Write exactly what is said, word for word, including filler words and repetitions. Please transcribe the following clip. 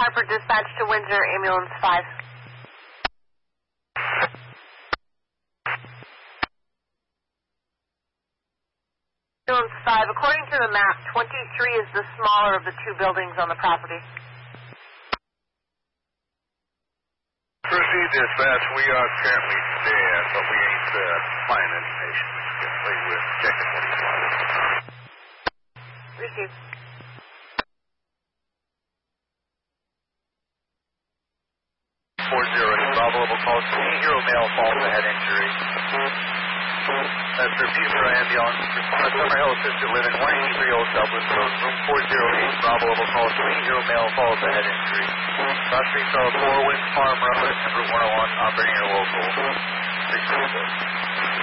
Harper, dispatch to Windsor, ambulance five. Ambulance five, according to the map, twenty-three is the smaller of the two buildings on the property. Proceed, dispatch. We are currently there, but we ain't uh, finding any patients. We're checking what he's on. Receive. four zero, Bravo, level call to me. Hero male falls to head injury. That's the Peterborough ambulance. Summerhill assisted living one eighty-three Old Dublin Road, room four oh eight. Bravo, level call to me. Hero male falls to head injury. Cross Street Star four, Winds Farm Road, and Route one oh one, operating your local. six oh four.